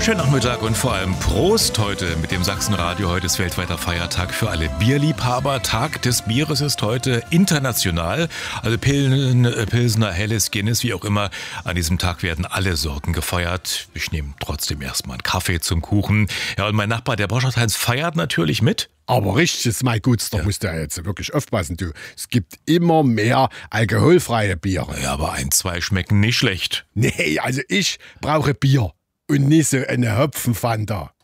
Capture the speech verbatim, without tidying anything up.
Schönen Nachmittag und vor allem Prost heute mit dem Sachsenradio. Heute ist weltweiter Feiertag für alle Bierliebhaber. Tag des Bieres ist heute international. Also Pilsen, Pilsner, Helles, Guinness, wie auch immer. An diesem Tag werden alle Sorten gefeiert. Ich nehme trotzdem erstmal einen Kaffee zum Kuchen. Ja, und mein Nachbar, der Borchardt-Heinz, feiert natürlich mit. Aber richtig, mein Guts, da ja. musst du ja jetzt wirklich aufpassen, du. Es gibt immer mehr alkoholfreie Biere. Ja, aber ein, zwei schmecken nicht schlecht. Nee, also ich brauche Bier und nicht so eine Hopfenfanta.